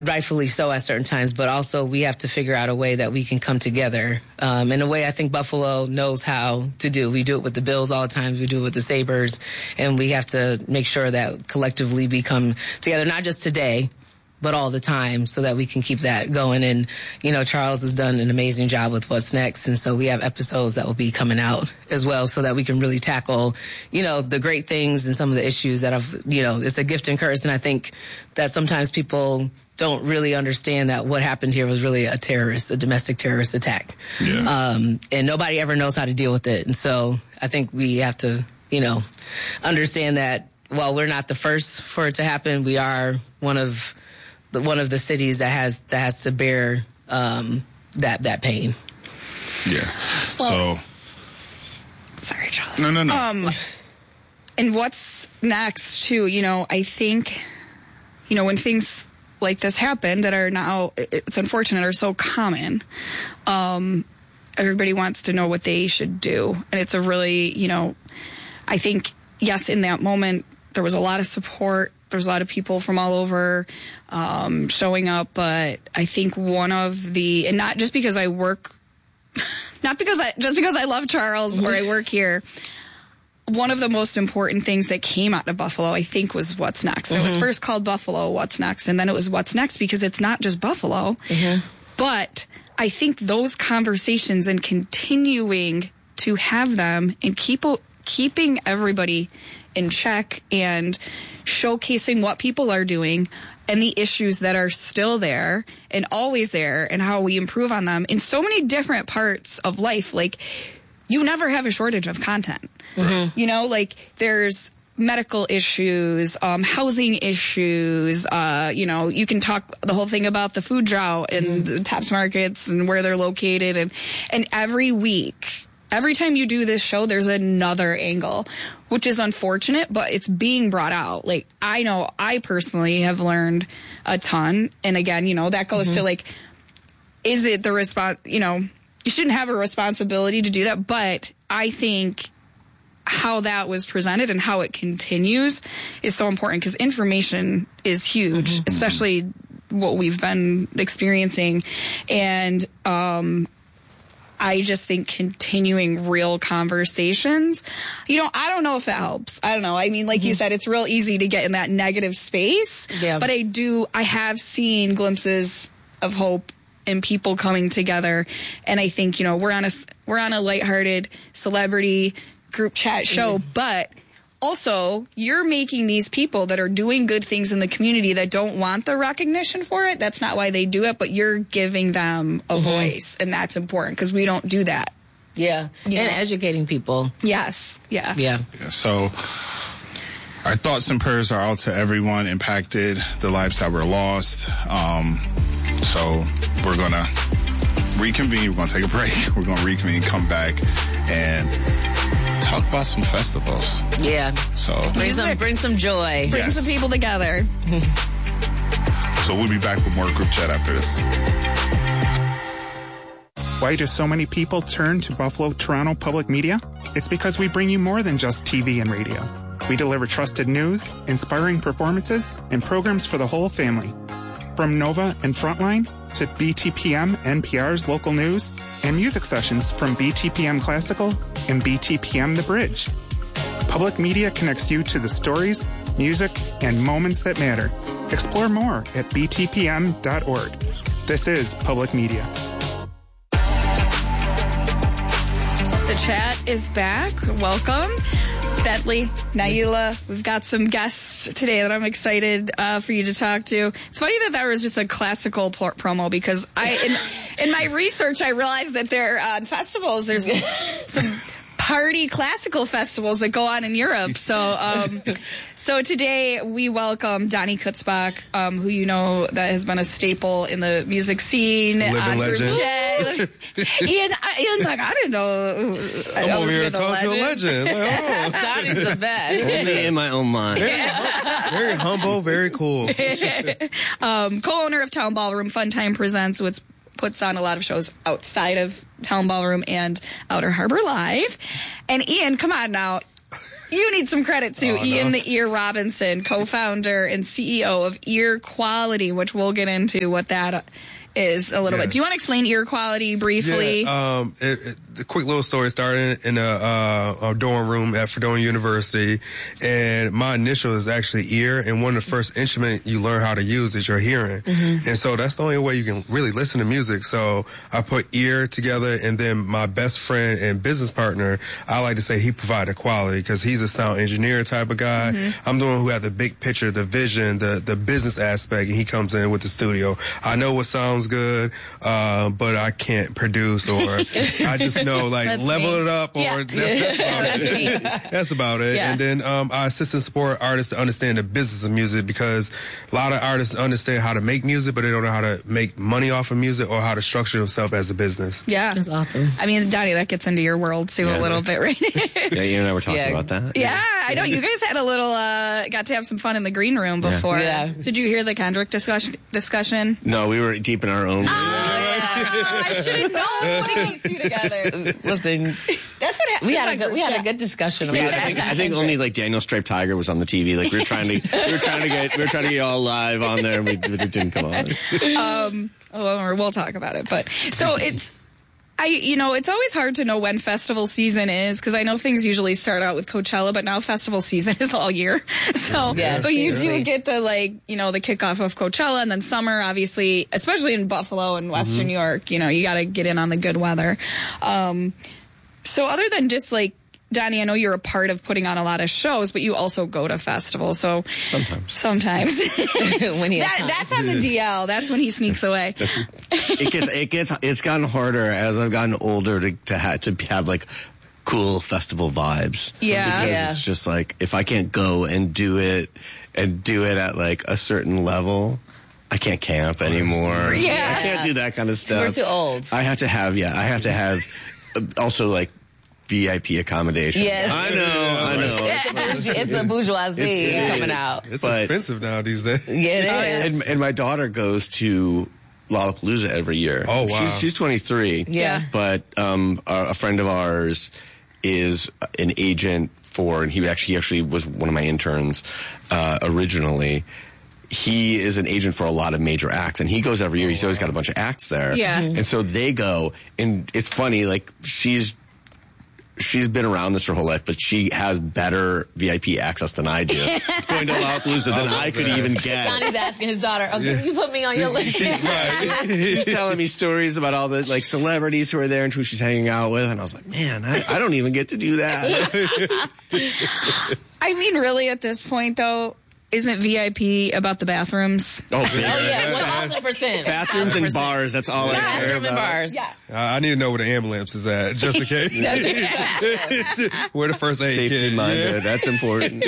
rightfully so at certain times, but also we have to figure out a way that we can come together in a way I think Buffalo knows how to do. We do it with the Bills all the time. We do it with the Sabres, and we have to make sure that collectively we come together, not just today, but all the time, so that we can keep that going. And, you know, Charles has done an amazing job with What's Next, and so we have episodes that will be coming out as well so that we can really tackle, you know, the great things and some of the issues that have, you know, it's a gift and curse, and I think that sometimes people don't really understand that what happened here was really a domestic terrorist attack. Yeah. And nobody ever knows how to deal with it. And so I think we have to, you know, understand that while we're not the first for it to happen, we are one of the cities that has to bear that pain. Yeah. Well, sorry, Charles. No. And what's next too? You know, I think, you know, when things like this happen that are now, it's unfortunate, are so common, everybody wants to know what they should do. And it's a really, you know, I think, yes, in that moment, there was a lot of support. There's a lot of people from all over showing up. But I think one of the, and not just because I work, just because I love Charles or I work here, one of the most important things that came out of Buffalo, I think, was What's Next. Mm-hmm. It was first called Buffalo What's Next, and then it was What's Next because it's not just Buffalo. Mm-hmm. But I think those conversations and continuing to have them and keeping everybody in check and showcasing what people are doing and the issues that are still there and always there and how we improve on them in so many different parts of life. Like, you never have a shortage of content. Mm-hmm. You know, like there's medical issues, housing issues, you know, you can talk the whole thing about the food drought and the Tops markets and where they're located. And every week, every time you do this show, there's another angle, which is unfortunate, but it's being brought out. Like, I know I personally have learned a ton. And again, you know, that goes to like, is it the response, you know, you shouldn't have a responsibility to do that, but I think how that was presented and how it continues is so important because information is huge, especially what we've been experiencing. And I just think continuing real conversations, you know, I don't know if it helps. I don't know. I mean, like you said, it's real easy to get in that negative space, but I have seen glimpses of hope and people coming together. And I think, you know, we're on a lighthearted celebrity group chat show, but also you're making these people that are doing good things in the community that don't want the recognition for it. That's not why they do it, but you're giving them a voice, and that's important because we don't do that. Yeah. And educating people. Yes. Yeah. So our thoughts and prayers are out to everyone impacted, the lives that were lost. So we're going to reconvene. We're going to take a break. We're going to reconvene, come back, and talk about some festivals. Yeah. So bring some joy. Bring some people together. So we'll be back with more group chat after this. Why do so many people turn to Buffalo Toronto Public Media? It's because we bring you more than just TV and radio. We deliver trusted news, inspiring performances, and programs for the whole family. From Nova and Frontline to BTPM, NPR's local news, and music sessions from BTPM Classical and BTPM The Bridge. Public Media connects you to the stories, music, and moments that matter. Explore more at btpm.org. This is Public Media. The chat is back. Welcome. Bentley, Naila, we've got some guests today that I'm excited for you to talk to. It's funny that was just a classical promo because in my research I realized that there on festivals there's some party classical festivals that go on in Europe. So today we welcome Donnie Kutzbach, who you know that has been a staple in the music scene. Living legend. Ian's like, I didn't know. I'm over here talking to a legend. Like, Donnie's the best. Only in my own mind. Very humble, very cool. Co-owner of Town Ballroom, Fun Time Presents, which puts on a lot of shows outside of Town Ballroom and Outer Harbor Live. And Ian, come on now. You need some credit too. Ian the Ear Robinson, co-founder and CEO of Ear Quality, which we'll get into what that is a little bit. Do you want to explain Ear Quality briefly? Yeah, the quick little story started in a dorm room at Fredonia University, and my initial is actually ear, and one of the first instruments you learn how to use is your hearing. And so that's the only way you can really listen to music. So I put ear together, and then my best friend and business partner, I like to say he provided quality because he's a sound engineer type of guy. I'm the one who had the big picture, the vision, the business aspect, and he comes in with the studio. I know what sounds good, but I can't produce, or I just know, like, That's level me. it up, or that's about it. That's about it. Yeah. And then I assist and support artists to understand the business of music, because a lot of artists understand how to make music, but they don't know how to make money off of music or how to structure themselves as a business. Yeah. That's awesome. I mean, Donnie, that gets into your world too a little bit, right? Yeah, you and I were talking Yeah. about that. Yeah, I know. You guys had a little, got to have some fun in the green room before. Yeah. Did you hear the Kendrick discussion? No, we were deep in our own. I should have known putting these two together. Listen, That's what happened. we had a good discussion about it. I think only like Daniel Striped Tiger was on the TV. Like we were trying to get y'all live on there, and it didn't come on. We'll talk about it. But so it's always hard to know when festival season is, because I know things usually start out with Coachella, but now festival season is all year. So, Yes, but you seriously. do get the the kickoff of Coachella, and then summer, obviously, especially in Buffalo and Western New York. You got to get in on the good weather. So other than just Donnie, I know you're a part of putting on a lot of shows, but you also go to festivals. So sometimes When he has time. that's on the DL. That's when he sneaks away. It's gotten harder as I've gotten older to have like cool festival vibes. Yeah. Because Yeah. it's just like, if I can't go and do it at like a certain level, I can't camp anymore. Yeah. I can't do that kind of stuff. We're too old. I have to have also like VIP accommodation. Yes. I know. It's a bourgeoisie coming out. It's But- expensive now these days. Yeah, it is. And my daughter goes to Lollapalooza every year. Oh, wow. She's 23. Yeah. But a friend of ours is an agent for, and he actually was one of my interns originally. He is an agent for a lot of major acts, and he goes every year. He's always got a bunch of acts there. Yeah. And so they go, and it's funny, like she's been around this her whole life, but she has better VIP access than I do. Going to Lollapalooza than I could even get. Donnie's asking his daughter, can you put me on your list? She's telling me stories about all the like celebrities who are there and who she's hanging out with, and I was like, man, I don't even get to do that. I mean, really, at this point, though, isn't VIP about the bathrooms? Oh, Oh, yeah, 1,000%. bathrooms and 1,000%. bars. That's all I care Bathroom and about. bars. Yeah. I need to know where the ambulance is at, just in case. Where the first aid Safety kit. minded. Yeah. That's important.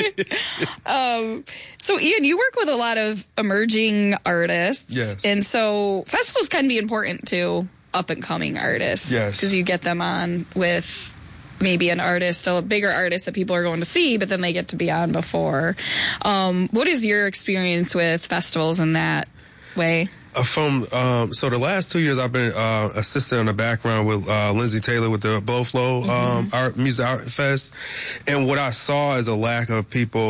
So, Ian, you work with a lot of emerging artists. Yes. And so festivals can be important to up-and-coming artists. Yes. Because you get them on with maybe an artist, a bigger artist that people are going to see, but then they get to be on before. What is your experience with festivals in that way? So the last 2 years I've been assistant in the background with Lindsay Taylor with the Blowflow Music Art Fest, and what I saw is a lack of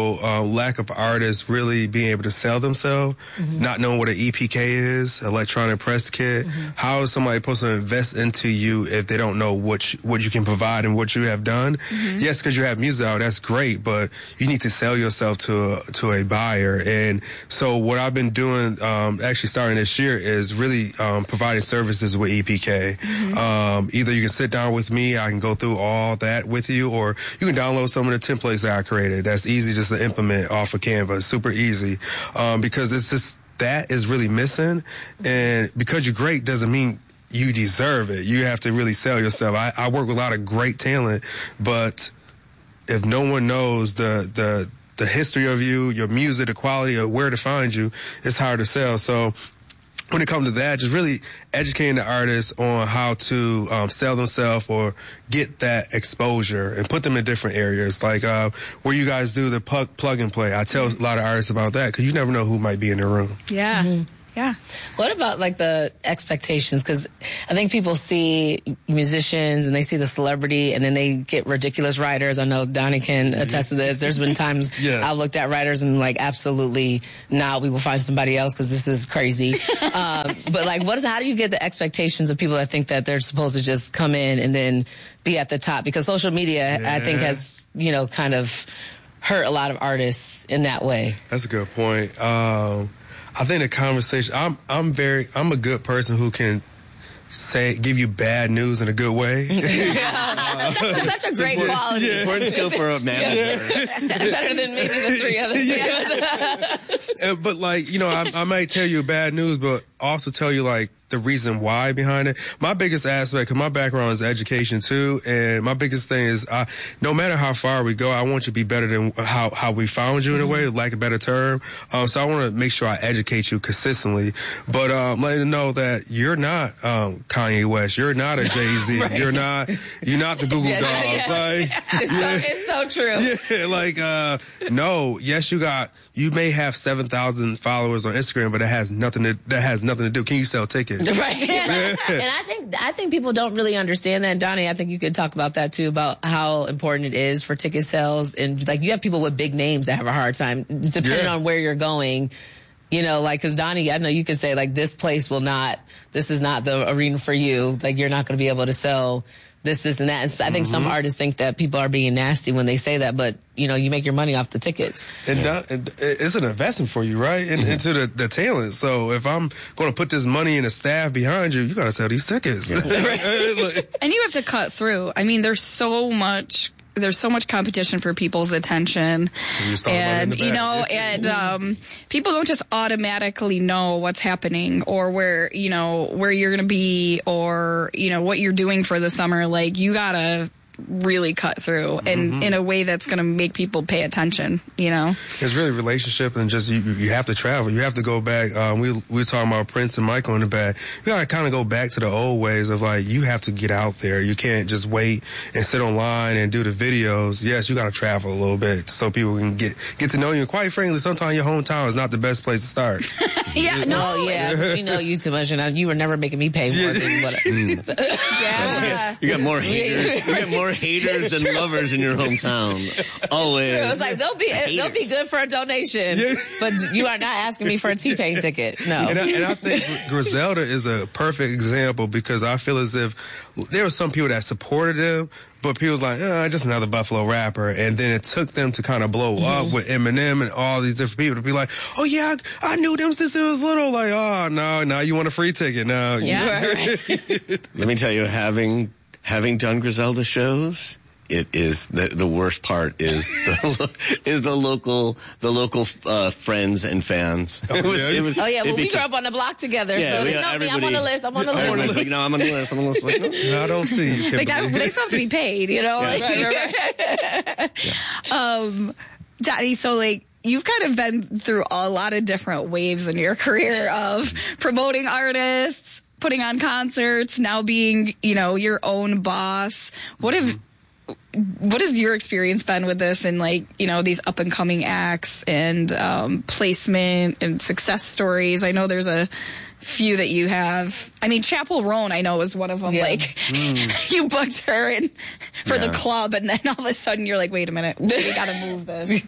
artists really being able to sell themselves, not knowing what an EPK is, electronic press kit. How is somebody supposed to invest into you if they don't know what you can provide and what you have done? Yes, because you have music out, that's great, but you need to sell yourself to a buyer. And so what I've been doing, actually starting this year, is really providing services with EPK. Either you can sit down with me, I can go through all that with you, or you can download some of the templates that I created. That's easy just to implement off of Canva. It's super easy, because it's just, that is really missing. And because you're great doesn't mean you deserve it. You have to really sell yourself. I work with a lot of great talent, but if no one knows the history of you, your music, the quality of where to find you, it's hard to sell. So when it comes to that, just really educating the artists on how to sell themselves or get that exposure and put them in different areas. Like where you guys do the plug and play. I tell a lot of artists about that because you never know who might be in the room. Yeah. Yeah. What about like the expectations? Because I think people see musicians and they see the celebrity and then they get ridiculous writers. I know Donnie can attest to this. There's been times I've looked at writers and like, absolutely not. We will find somebody else because this is crazy. But like, how do you get the expectations of people that think that they're supposed to just come in and then be at the top? Because social media, I think, has, kind of hurt a lot of artists in that way. That's a good point. I think the conversation, I'm a good person who can give you bad news in a good way. That's such a great quality. Important skill for a manager. Better than maybe the three other things. But like, I might tell you bad news, but also tell you like the reason why behind it. My biggest aspect, because my background is education too, and my biggest thing is no matter how far we go, I want you to be better than how we found you in a way, like a better term. So I want to make sure I educate you consistently, but letting you know that you're not Kanye West, you're not a Jay-Z, right. you're not the Google Dolls. Like, it's so true. Yeah, like no, yes, you may have 7,000 followers on Instagram, but that has nothing to do. Can you sell tickets? Right. And I think people don't really understand that. And Donnie, I think you could talk about that too, about how important it is for ticket sales. And like, you have people with big names that have a hard time, depending on where you're going. Like, because Donnie, I know you could say like, this is not the arena for you. Like, you're not going to be able to sell this, and that. And I think some artists think that people are being nasty when they say that, but you make your money off the tickets. And it's an investment for you, right? Into the talent. So if I'm going to put this money in the staff behind you, you got to sell these tickets. And you have to cut through. I mean, there's so much competition for people's attention, and people don't just automatically know what's happening or where you're going to be or what you're doing for the summer. Like, you gotta really cut through and in a way that's going to make people pay attention. It's really relationship, and just you have to travel. You have to go back. We were talking about Prince and Michael in the back. You got to kind of go back to the old ways of like, you have to get out there. You can't just wait and sit online and do the videos. Yes, you got to travel a little bit so people can get to know you. And quite frankly, sometimes your hometown is not the best place to start. We know you too much, and you were never making me pay more than what. You got more haters. You got more haters than lovers in your hometown. Always. It's like they'll be good for a donation, but you are not asking me for a T-Pain ticket. No. And I think Griselda is a perfect example, because I feel as if there were some people that supported him, but people was like, just another Buffalo rapper. And then it took them to kind of blow up with Eminem and all these different people to be like, oh yeah, I knew them since it was little. Like, oh no, now you want a free ticket now. Yeah. Right. Let me tell you, having done Griselda shows, it is the worst part is the local friends and fans. Well, we grew up on the block together, so they know me. I'm on the list. I'm on the list. Like, no, I'm on the list. I'm on the list. Like, no, I don't see you. They still have to be paid, Right. Daddy, so like, you've kind of been through a lot of different waves in your career of promoting artists, putting on concerts, now being, your own boss. What has your experience been with this and like, these up and coming acts and placement and success stories? I know there's a few that you have. I mean, Chapel Roan, I know, is one of them. Yeah. Like, you booked her for the club, and then all of a sudden you're like, wait a minute, we got to move this.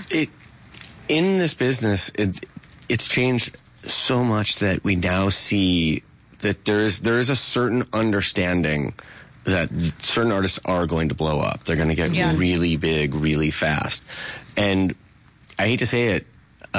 In this business, it's changed so much that we now see that there is a certain understanding that certain artists are going to blow up. They're going to get really big, really fast. And I hate to say it,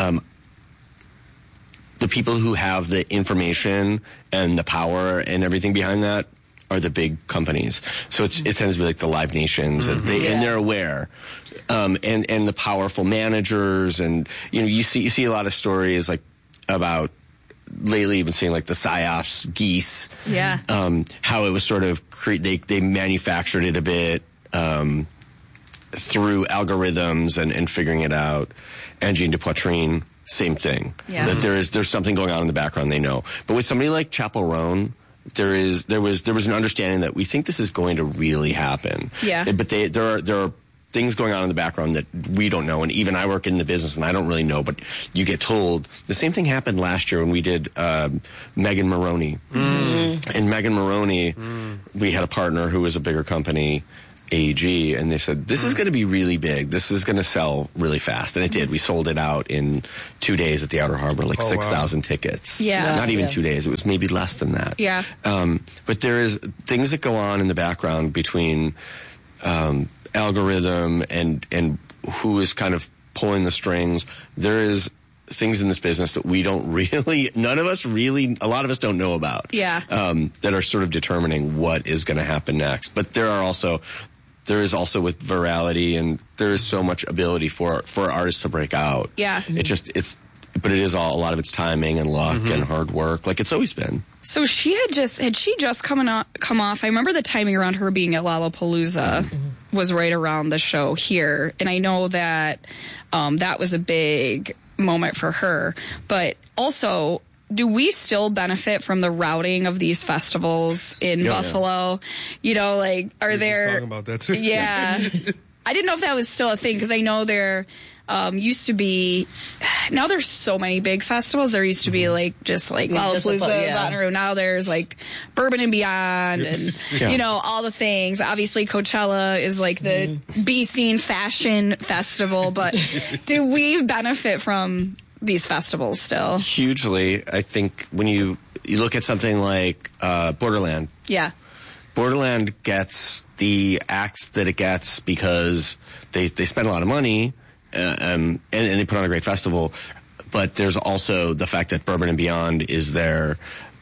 the people who have the information and the power and everything behind that are the big companies. So it tends to be like the Live Nations, and they're aware. And the powerful managers, and you see a lot of stories like about lately. You've been seeing like the PSYOPs geese. Yeah. How it was sort of they manufactured it a bit through algorithms and figuring it out. Engine de Poitrine, same thing. Yeah. That there's something going on in the background they know. But with somebody like Chapel Roan, there was an understanding that we think this is going to really happen. Yeah. But there things going on in the background that we don't know. And even I work in the business and I don't really know, but you get told. The same thing happened last year when we did Megan Maroney. And Megan Maroney, we had a partner who was a bigger company, AEG, and they said, this is going to be really big. This is going to sell really fast. And it did. We sold it out in 2 days at the Outer Harbor, like 6,000 tickets. Yeah. Not even 2 days. It was maybe less than that. Yeah. But there is things that go on in the background between algorithm and who is kind of pulling the strings. There is things in this business that we don't really, none of us really, a lot of us don't know about. Yeah. That are sort of determining what is going to happen next. But there is also with virality, and there is so much ability for artists to break out. Yeah. But it is a lot of it's timing and luck and hard work, like it's always been. So had she just come off? I remember the timing around her being at Lollapalooza was right around the show here, and I know that that was a big moment for her. But also, do we still benefit from the routing of these festivals in Buffalo? You know, like, are there? Talking about that too. Yeah, I didn't know if that was still a thing, because I know there used to be. Now there's so many big festivals. There used to be just Lollapalooza, Bonnaroo. Now there's like Bourbon and Beyond, and you know, all the things. Obviously, Coachella is like the B Scene fashion festival. But do we benefit from these festivals still? Hugely. I think when you look at something like Borderland. Yeah. Borderland gets the acts that it gets because they spend a lot of money and they put on a great festival. But there's also the fact that Bourbon and Beyond is there.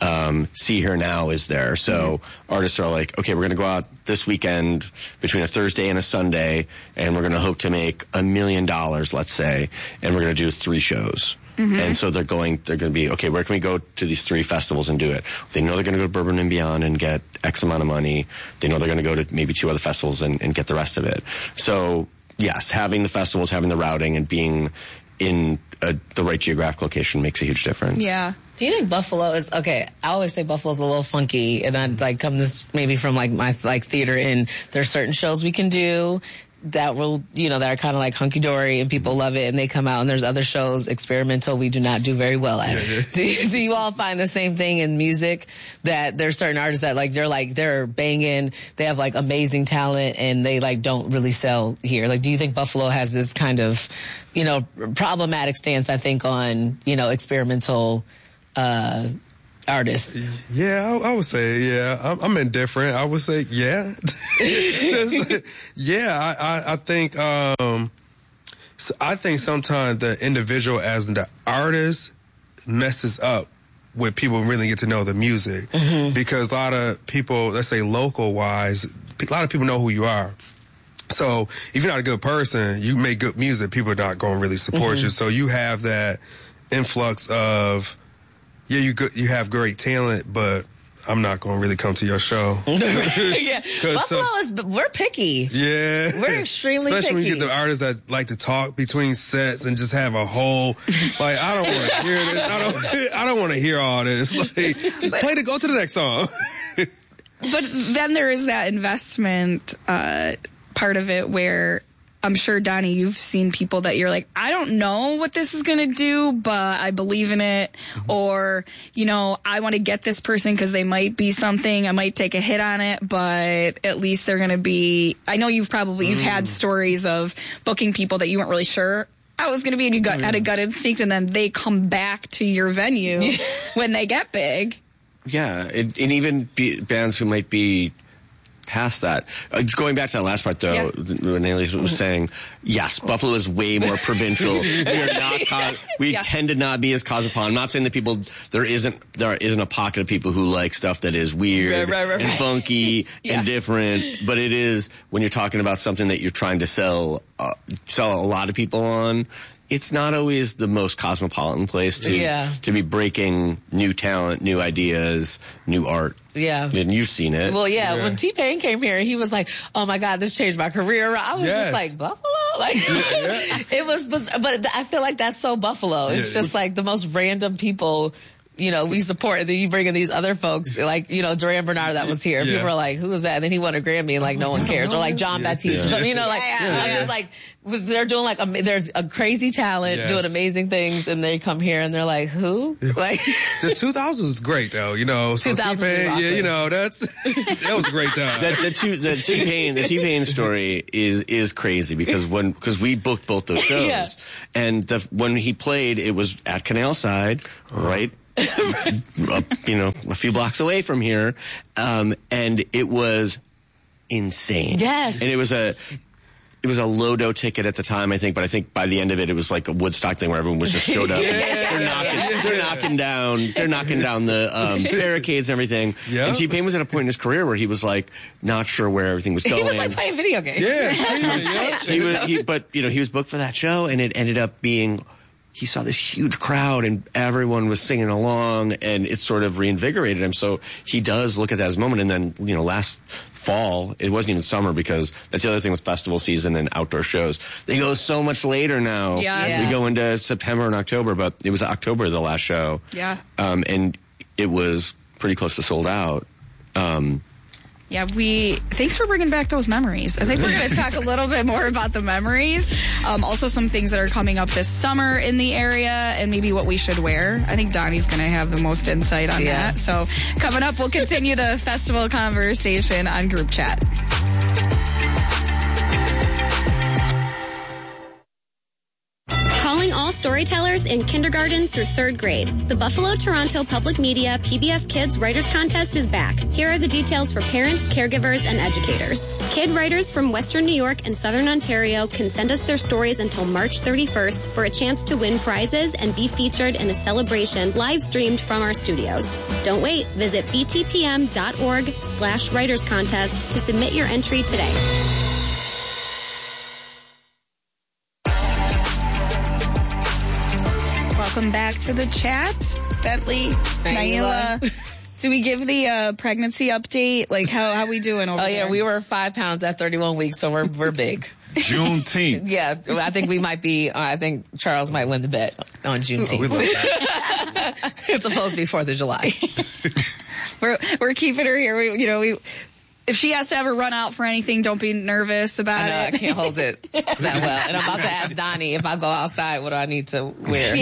See Here Now is there. So artists are like, okay, we're going to go out this weekend between a Thursday and a Sunday, and we're going to hope to make $1 million, let's say, and we're going to do 3 shows. And so they're going to be, okay, where can we go to these 3 festivals and do it? They know they're going to go to Bourbon and Beyond and get X amount of money. They know they're going to go to maybe 2 other festivals and get the rest of it. So, yes, having the festivals, having the routing, and being in the right geographic location makes a huge difference. Yeah. Do you think Buffalo is okay? I always say Buffalo's a little funky, and I come this maybe from my theater. And there's certain shows we can do that will, that are kind of like hunky dory, and people love it, and they come out. And there's other shows, experimental, we do not do very well at. Do you all find the same thing in music, that there's certain artists that they're banging, they have amazing talent, and they don't really sell here? Do you think Buffalo has this kind of problematic stance, I think, on experimental artists? Yeah, I would say, yeah. I'm indifferent. I would say, yeah. I think, I think sometimes the individual as the artist messes up when people really get to know the music. Because a lot of people, let's say local wise, a lot of people know who you are. So if you're not a good person, you make good music, people are not going to really support you. So you have that influx of, yeah, you have great talent, but I'm not going to really come to your show. Yeah. Buffalo we're picky. Yeah. We're extremely Especially picky. when you get the artists that like to talk between sets and just have a whole, I don't want to hear this. I don't want to hear all this. Just go to the next song. But then there is that investment part of it where I'm sure, Donnie, you've seen people that you're like, I don't know what this is going to do, but I believe in it. Or, I want to get this person because they might be something. I might take a hit on it, but at least they're going to be. I know you've had stories of booking people that you weren't really sure I was going to be, and you had a gut instinct, and then they come back to your venue when they get big. Yeah, and even bands who might be past that. Going back to that last part, though, when Alice was saying, yes, Buffalo is way more provincial. We tend to not be as cosmopolitan. I'm not saying that there isn't a pocket of people who like stuff that is weird and funky and different, but it is, when you're talking about something that you're trying to sell a lot of people on, it's not always the most cosmopolitan place to be breaking new talent, new ideas, new art. Yeah. And you've seen it. Well, when T-Pain came here, he was like, oh my God, this changed my career. I was just like, Buffalo? It was, but I feel like that's so Buffalo. It's just the most random people we support, and then you bring in these other folks, like, Duran Bernard that was here. Yeah. People are like, who is that? And then he won a Grammy, and like, no one cares. Or like John Baptiste or something, I'm just like, they're doing like, there's a crazy talent doing amazing things, and they come here and they're like, who? Like, the 2000s was great though, So 2000s that was a great time. The T-Pain story is crazy because we booked both those shows, and when he played, it was at Canal Side, right? A few blocks away from here, and it was insane. Yes, and it was a low-dough ticket at the time, I think, but I think by the end of it, it was like a Woodstock thing where everyone was just showed up. They're knocking down the barricades and everything. Yep. And T-Pain was at a point in his career where he was like not sure where everything was going. He was like playing video games. He was booked for that show, and it ended up being. He saw this huge crowd and everyone was singing along, and it sort of reinvigorated him. So he does look at that as a moment. And then, last fall, it wasn't even summer because that's the other thing with festival season and outdoor shows. They go so much later now. Yeah. We go into September and October, but it was October, the last show. Yeah. And it was pretty close to sold out. Thanks for bringing back those memories. I think we're going to talk a little bit more about the memories. Also some things that are coming up this summer in the area and maybe what we should wear. I think Donnie's going to have the most insight on that. So coming up, we'll continue the festival conversation on Group Chat. Calling all storytellers in kindergarten through 3rd grade. The Buffalo Toronto Public Media PBS Kids Writers Contest is back. Here are the details for parents, caregivers, and educators. Kid writers from Western New York and Southern Ontario can send us their stories until March 31st for a chance to win prizes and be featured in a celebration live streamed from our studios. Don't wait. Visit btpm.org/writers contest to submit your entry today. Welcome back to the chat. Bentley, Naila. Do we give the pregnancy update? Like, how we doing over there? We were 5 pounds at 31 weeks, so we're big. Juneteenth. Yeah, I think we might be, I think Charles might win the bet on Juneteenth. It's supposed to be 4th of July. We're keeping her here. If she has to ever run out for anything, don't be nervous about it. I can't hold it that well. And I'm about to ask Donnie, if I go outside, what do I need to wear?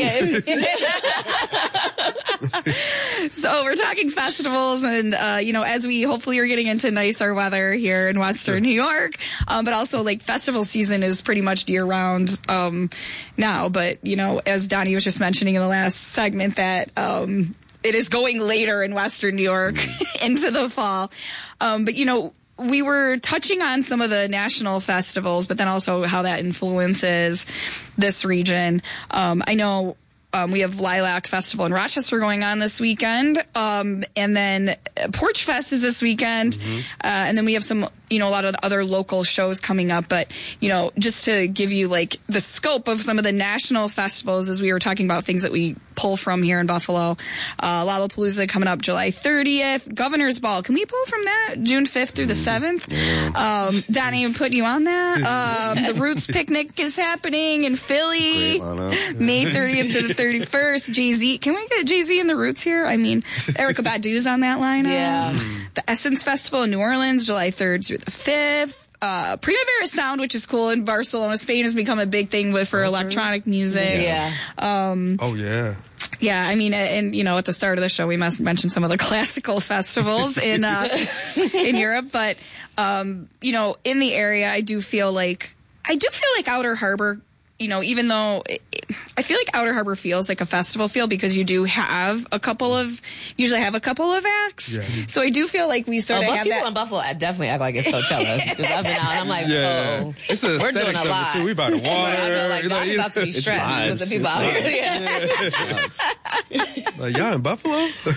So we're talking festivals and, as we hopefully are getting into nicer weather here in Western New York, but also like festival season is pretty much year round now. But, as Donnie was just mentioning in the last segment that it is going later in Western New York into the fall. But, we were touching on some of the national festivals, but then also how that influences this region. I know we have Lilac Festival in Rochester going on this weekend. And then Porch Fest is this weekend. And then we have some, a lot of other local shows coming up. But, just to give you like the scope of some of the national festivals as we were talking about things that we pull from here in Buffalo. Lollapalooza coming up July 30th. Governor's Ball. Can we pull from that? June 5th through the 7th. Donnie, I'm putting you on that. The Roots Picnic is happening in Philly. May 30th to the 31st. Jay-Z. Can we get Jay-Z and the Roots here? I mean, Erykah Badu's on that lineup. Yeah. The Essence Festival in New Orleans, July 3rd through the 5th. Primavera Sound, which is cool in Barcelona, Spain, has become a big thing for electronic music. Yeah. Yeah, I mean, and at the start of the show, we must mention some of the classical festivals in Europe, but in the area, I do feel like Outer Harbor. Even though I feel like Outer Harbor feels like a festival feel because you do have usually have a couple of acts. Yeah. So I do feel like we sort of have people that. in Buffalo definitely act like it's Coachella because I've been out and I'm like, it's we're doing a lot. Too. We by the water. I'm about to be stressed with the people out here. Like, y'all in Buffalo?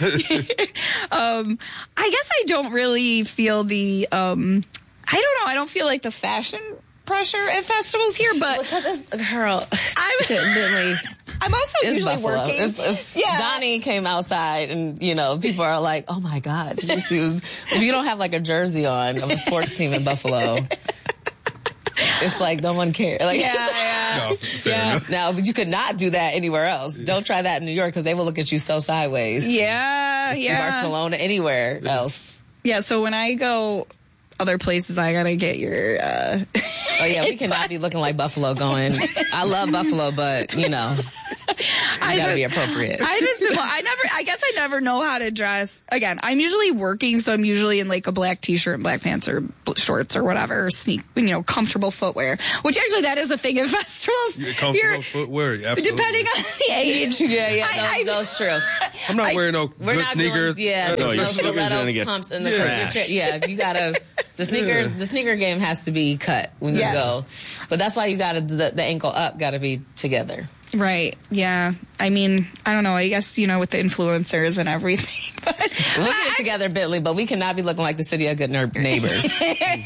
I guess I don't really feel the. I don't know. I don't feel like the fashion pressure at festivals here, but because it's girl, I'm also usually Buffalo. working. Donnie came outside, and people are like, "Oh my God!" If you don't have like a jersey on of a sports team in Buffalo, It's like no one cares. Like, Yeah. No, fair enough. Now, but you could not do that anywhere else. Don't try that in New York because they will look at you so sideways. Yeah. Barcelona, anywhere else. Yeah, so when I go other places, I gotta get your... Oh, yeah, we cannot be looking like Buffalo going, I love Buffalo, but, you know, you gotta be appropriate. I guess I never know how to dress. Again, I'm usually working, so I'm usually in like a black t-shirt and black pants or shorts or whatever, comfortable footwear, which actually that is a thing at festivals. Comfortable footwear, absolutely. Depending on the age. Yeah, that's true. I'm not wearing no We're good not sneakers. doing, No, your those sneakers are stiletto gonna get pumps in the trashed. Yeah, you gotta, the sneaker game has to be cut when you go. But that's why you gotta, the ankle up gotta be together. Right. Yeah. I mean, I don't know. I guess, with the influencers and everything. But We'll get it together, Bentley, but we cannot be looking like the city of good neighbors.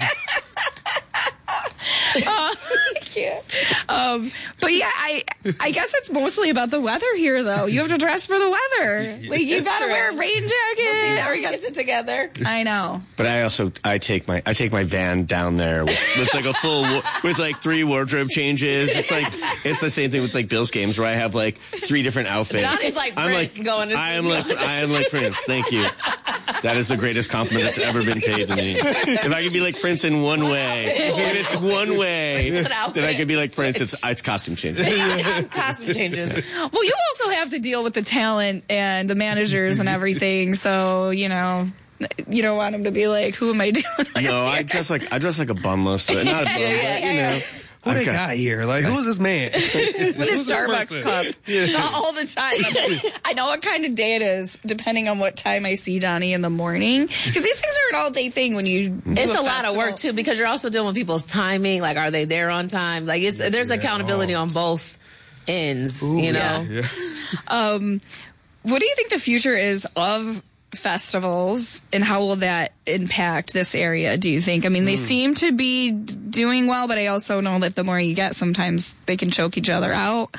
But yeah, I guess it's mostly about the weather here, though. You have to dress for the weather. Like, you gotta wear a rain jacket. Or you get it together. I know. But I take my van down there with like a full with like 3 wardrobe changes. It's the same thing with like Bills games where I have like 3 different outfits. Donnie's like Prince going. I am like Prince. Thank you. That is the greatest compliment that's ever been paid to me. If I could be like Prince in one way, if it's one way that I could be like Prince, it's costume changes. Costume changes. Well, you also have to deal with the talent and the managers and everything, so you don't want them to be like, "Who am I dealing with?" No, I dress like a bum most of it. Not a bum, Who they got here? Like, who's this man? With his Starbucks cup. Not all the time. I know what kind of day it is, depending on what time I see Donnie in the morning. Because these things are an all-day thing when you do It's a lot of work, too, because you're also dealing with people's timing. Like, are they there on time? Like, there's accountability on both ends, you know? Yeah. What do you think the future is of festivals, and how will that impact this area, do you think? I mean, they seem to be doing well, but I also know that the more you get, sometimes they can choke each other out.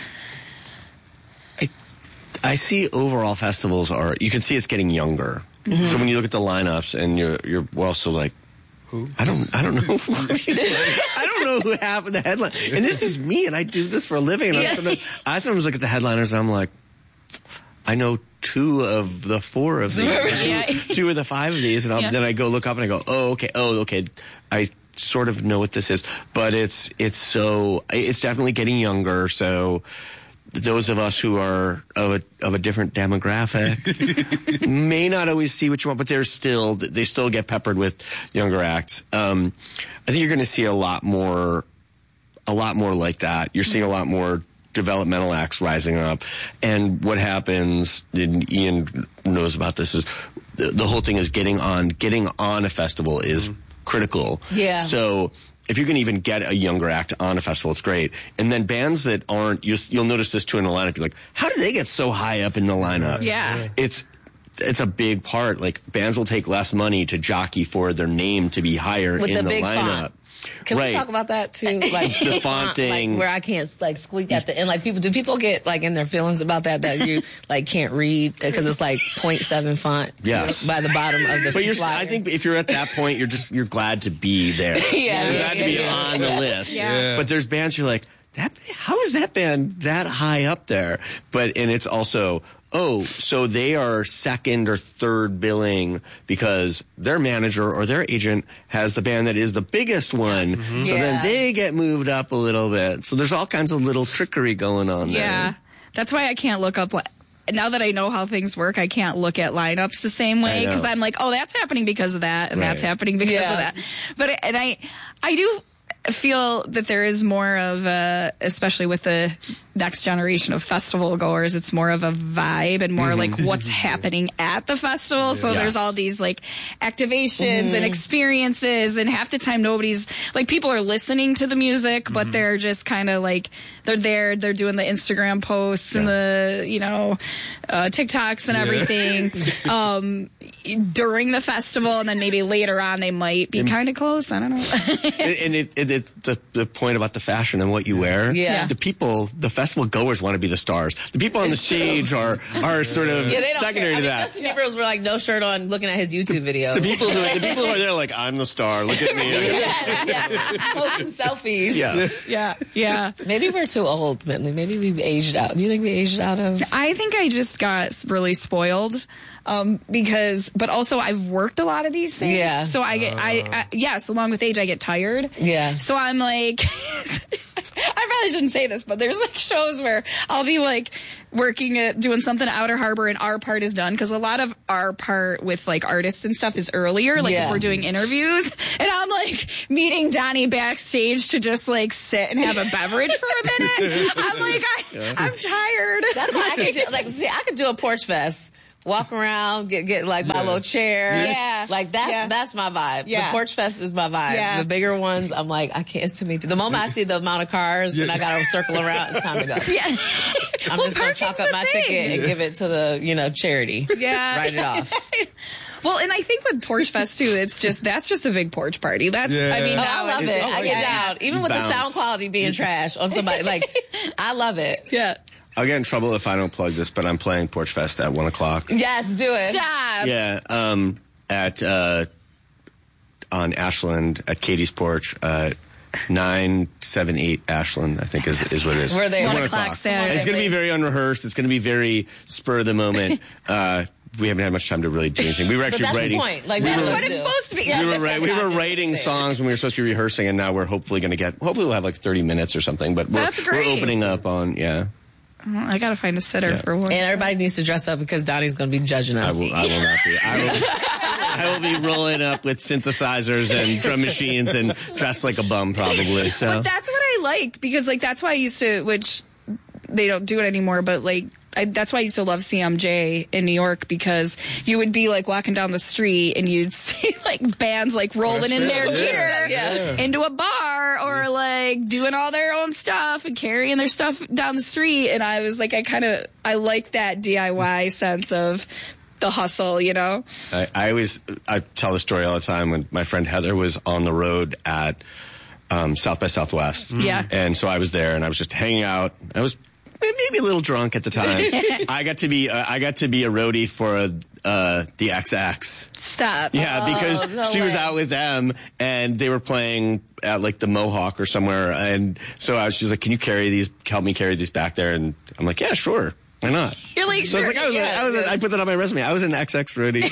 I see overall festivals you can see it's getting younger. Mm-hmm. So when you look at the lineups and you're also like, who? I don't know. I don't know who happened the headline. And this is me, and I do this for a living. And I sometimes look at the headliners and I'm like, I know 2 of the 4 of these, 2 of the 5 of these, and then I go look up and I go, oh, okay, I sort of know what this is, but it's definitely getting younger. So those of us who are of a different demographic may not always see what you want, but they still get peppered with younger acts. I think you're going to see a lot more like that. You're seeing a lot more developmental acts rising up, and what happens, and Ian knows about this, is the whole thing is getting on a festival is critical. Yeah. So if you can even get a younger act on a festival, it's great. And then bands that aren't, you'll notice this too in the lineup. You're like, how do they get so high up in the lineup? Yeah. It's a big part. Like, bands will take less money to jockey for their name to be higher with in the big lineup. Font. Can we talk about that too? Like the font thing, like where I can't like squeak at the end. Like, do people get like in their feelings about that you like can't read because it's like 0.7 font? Yes. By the bottom of the. But I think if you're at that point, you're glad to be there. You're glad to be on the list. Yeah. But there's bands you're like, how is that band that high up there? And it's also, so they are second or third billing because their manager or their agent has the band that is the biggest one. Mm-hmm. So then they get moved up a little bit. So there's all kinds of little trickery going on there. Yeah. That's why I can't look up. Now that I know how things work, I can't look at lineups the same way because I'm like, that's happening because of that, and that's happening because of that. But I do feel that there is more of especially with the next generation of festival goers, it's more of a vibe and more like what's happening at the festival. So there's all these like activations and experiences, and half the time nobody's like, people are listening to the music, but they're just kind of like, they're doing the Instagram posts and the, TikToks and everything. during the festival, and then maybe later on they might be kind of close. I don't know. And the point about the fashion and what you wear. Yeah. The festival goers want to be the stars. The people on the stage are sort of they don't secondary care. to that. Justin Bieber were like no shirt on, looking at his YouTube videos. The people who are there like, I'm the star. Look at me. Posting selfies. Yeah. Maybe we're too old, Bentley. Maybe we've aged out. Do you think we aged out of? I think I just got really spoiled. But also I've worked a lot of these things. Yeah. So yes, along with age, I get tired. Yeah. So I'm like, I probably shouldn't say this, but there's like shows where I'll be like working at doing something at Outer Harbor and our part is done. Cause a lot of our part with like artists and stuff is earlier. Like if we're doing interviews, and I'm like meeting Donnie backstage to just like sit and have a beverage for a minute. I'm like, I'm tired. That's why I could do, I could do a porch fest. Walk around, get like my little chair. Yeah. Like that's my vibe. Yeah. The Porch Fest is my vibe. Yeah. The bigger ones, I'm like, I can't, it's too many. The moment I see the amount of cars and I gotta circle around, it's time to go. Yeah. I'm just gonna chalk up my ticket and give it to the, charity. Yeah. Write it off. Well, and I think with Porch Fest too, that's just a big porch party. I love it. I get down. Even with the sound quality being trash on somebody, like, I love it. Yeah. I'll get in trouble if I don't plug this, but I'm playing Porch Fest at 1:00. Yes, do it. Stop. Yeah, on Ashland at Katie's Porch, 978 Ashland, I think is what it is. We're there. 1:00 Saturday. It's going to be very unrehearsed. It's going to be very spur of the moment. We haven't had much time to really do anything. We were actually writing. The point. Like, that's what it's supposed to be. Yeah, we were writing songs when we were supposed to be rehearsing, and now we're hopefully we'll have like 30 minutes or something. But we're opening up on I gotta find a sitter for one. And everybody needs to dress up because Donnie's going to be judging us. I will not be. I will be rolling up with synthesizers and drum machines and dressed like a bum probably. So. But that's what I like because like that's why I used to, which they don't do it anymore, but like that's why I used to love CMJ in New York because you would be like walking down the street and you'd see like bands like rolling in their gear into a bar or like doing all their own stuff and carrying their stuff down the street. And I was like, I like that DIY sense of the hustle, I tell the story all the time when my friend Heather was on the road at South by Southwest. Yeah. And so I was there and I was just hanging out. I was maybe a little drunk at the time. I got to be a roadie for the XX. Stop. Yeah, because she was out with them and they were playing at like the Mohawk or somewhere, and so she's like, "Can you help me carry these back there?" And I'm like, "Yeah, sure." Why not? You're like, so sure. I put that on my resume. I was an XX roadie.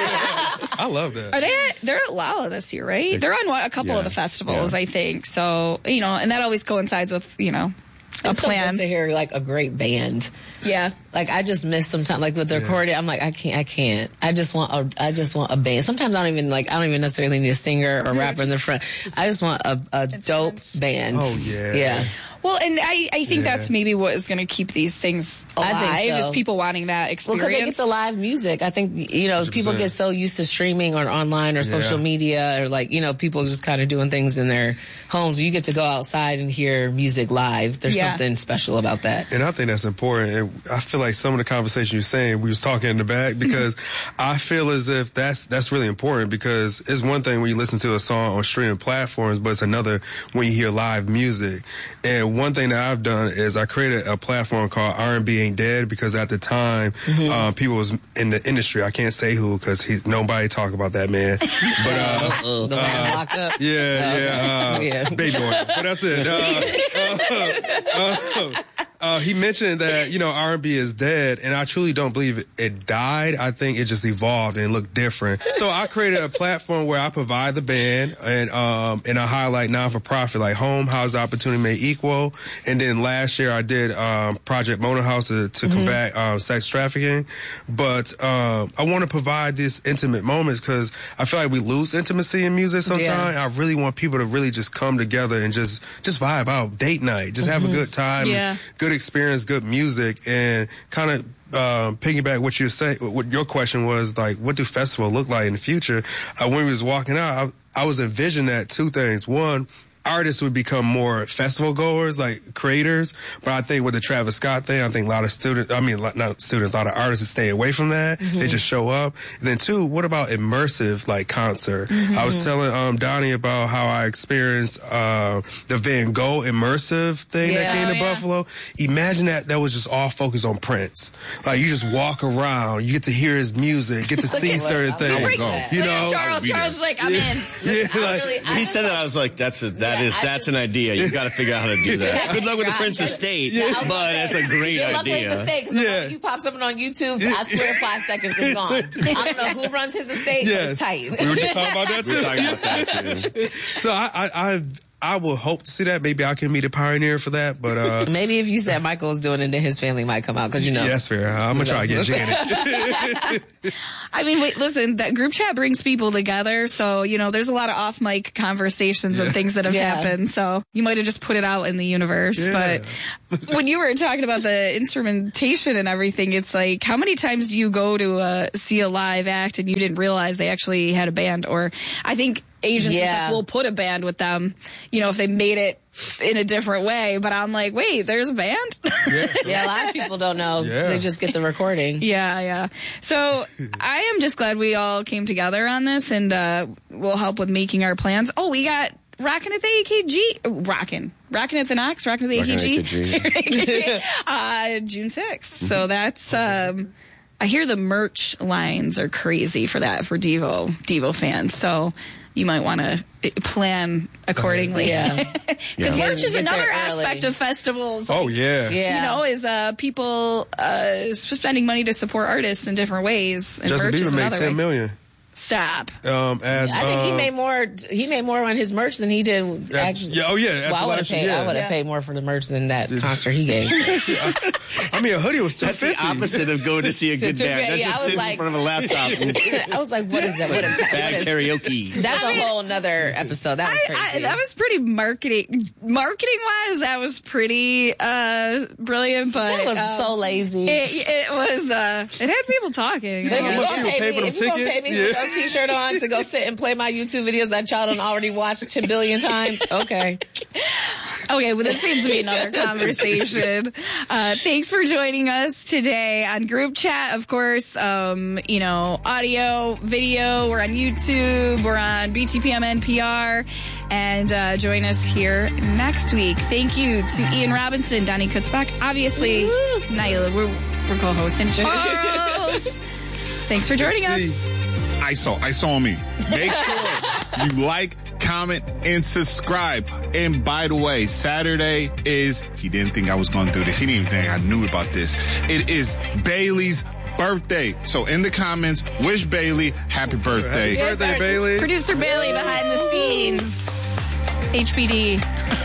I love that. They're at Lala this year, right? They're on a couple of the festivals, I think. So, and that always coincides with, a it's plan. So good to hear like a great band. Yeah. Like I just miss sometimes like with the recording, I'm like, I can't. I just want a band. Sometimes I don't even necessarily need a singer or rapper in the front. I just want a dope band. Oh yeah. Yeah. Well, and I think that's maybe what is going to keep these things alive I think so. is people wanting that experience. Well, because they get the live music. I think, 100%. People get so used to streaming or online or social media or like, people just kind of doing things in their homes. You get to go outside and hear music live. There's something special about that. And I think that's important. And I feel like some of the conversation you're saying, we was talking in the back because I feel as if that's really important because it's one thing when you listen to a song on streaming platforms, but it's another when you hear live music. And one thing that I've done is I created a platform called R&B Ain't Dead because at the time, people was in the industry. I can't say who because nobody talk about that man. But the man's locked up. Baby boy. But that's it. He mentioned that R&B is dead, and I truly don't believe it died. I think it just evolved and it looked different. So I created a platform where I provide the band and I highlight non-for-profit like Home, Housing Opportunity Made Equal, and then last year I did Project Mona House to combat sex trafficking. But I want to provide these intimate moments because I feel like we lose intimacy in music sometimes. I really want people to really just come together and just vibe out, date night, just have a good time, good experience, good music, and kind of piggyback what you say. What your question was like, what do festivals look like in the future? When we was walking out, I was envisioning that two things. One, artists would become more festival goers, like creators. But I think with the Travis Scott thing, I think a lot of students, a lot of artists stay away from that. Mm-hmm. They just show up. And then two, what about immersive, like, concert? Mm-hmm. I was telling Donnie about how I experienced the Van Gogh immersive thing that came to Buffalo. Imagine that was just all focused on Prince. Like, you just walk around, you get to hear his music, get to see certain things. You know, Charles is like, I'm in. He said that, I was like, that's an idea. You've got to figure out how to do that. Good luck with the Prince estate, but it's a great idea. Luck with the estate. When you pop something on YouTube, I swear 5 seconds is gone. I don't know who runs his estate, but it's tight. We were just talking about that too. So I will hope to see that. Maybe I can be the pioneer for that, but maybe if you said Michael's doing it, then his family might come out, because you know. Yeah, that's fair. I'm gonna try to get Janet. I mean, wait, listen, that group chat brings people together, so, you know, there's a lot of off-mic conversations of things that have happened, so you might have just put it out in the universe, but when you were talking about the instrumentation and everything, it's like, how many times do you go to see a live act and you didn't realize they actually had a band? Or I think agents and stuff will put a band with them, you know, if they made it in a different way, but I'm like, wait, there's a band? A lot of people don't know. They just get the recording. So I am just glad we all came together on this, and we'll help with making our plans. Oh, we got Rockin' at the AKG. Rockin' at the Knox, Rockin' at the AKG. June 6th. So that's, I hear the merch lines are crazy for that, for Devo fans. So you might want to plan accordingly. Because merch is another aspect of festivals. Oh, yeah. You know, is people spending money to support artists in different ways. And Justin Bieber made $10 million. Stop. I think he made more. He made more on his merch than he did. Actually. I would have paid more for the merch than that concert he gave. I mean, a hoodie was $250. That's the opposite of going to see a good band. That's just sitting in front of a laptop. I was like, what is that? What is that? Bad karaoke. That's a whole nother episode. That was crazy. That was pretty marketing wise. That was pretty brilliant, but that was so lazy. It was. It had people talking. If you gonna pay me with your t-shirt on to go sit and play my YouTube videos that y'all done already watched 10 billion times, okay, well, this seems to be another conversation. Thanks for joining us today on Group Chat. Of course, audio, video. We're on YouTube. We're on BTPM NPR. And join us here next week. Thank you to Ian Robinson, Donnie Kutzbach, obviously, Naila, we're co-hosting. Charles, thanks for joining us. ISO on me. Make sure you like, comment, and subscribe. And by the way, Saturday he didn't think I was going to do this. He didn't even think I knew about this. It is Bailey's birthday. So in the comments, wish Bailey happy birthday. Happy birthday, Bailey. Producer Bailey behind the scenes. HBD.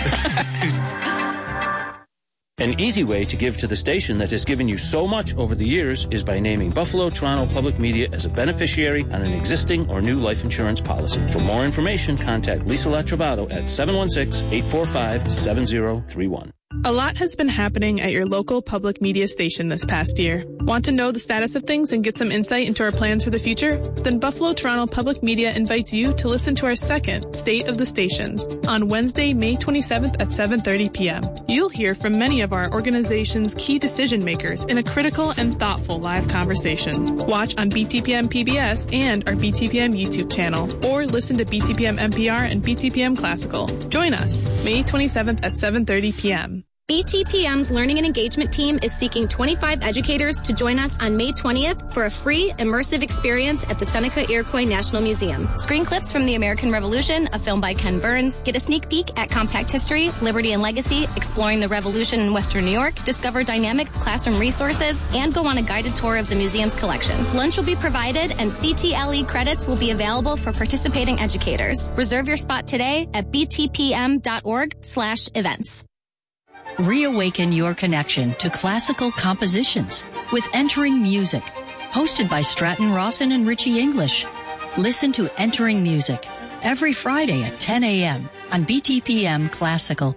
An easy way to give to the station that has given you so much over the years is by naming Buffalo Toronto Public Media as a beneficiary on an existing or new life insurance policy. For more information, contact Lisa Latrovato at 716-845-7031. A lot has been happening at your local public media station this past year. Want to know the status of things and get some insight into our plans for the future? Then Buffalo Toronto Public Media invites you to listen to our second State of the Stations on Wednesday, May 27th at 7:30 p.m. You'll hear from many of our organization's key decision makers in a critical and thoughtful live conversation. Watch on BTPM PBS and our BTPM YouTube channel, or listen to BTPM NPR and BTPM Classical. Join us May 27th at 7:30 p.m. BTPM's Learning and Engagement team is seeking 25 educators to join us on May 20th for a free, immersive experience at the Seneca Iroquois National Museum. Screen clips from the American Revolution, a film by Ken Burns, get a sneak peek at compact history, liberty and legacy, exploring the Revolution in Western New York, discover dynamic classroom resources, and go on a guided tour of the museum's collection. Lunch will be provided, and CTLE credits will be available for participating educators. Reserve your spot today at btpm.org/events. Reawaken your connection to classical compositions with Entering Music, hosted by Stratton Rawson and Richie English. Listen to Entering Music every Friday at 10 a.m. on BTPM Classical.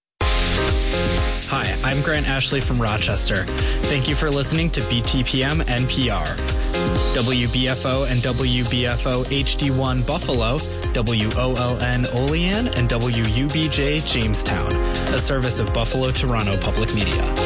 Hi, I'm Grant Ashley from Rochester. Thank you for listening to BTPM NPR. WBFO and WBFO HD1 Buffalo, WOLN Olean, and WUBJ Jamestown, a service of Buffalo Toronto Public Media.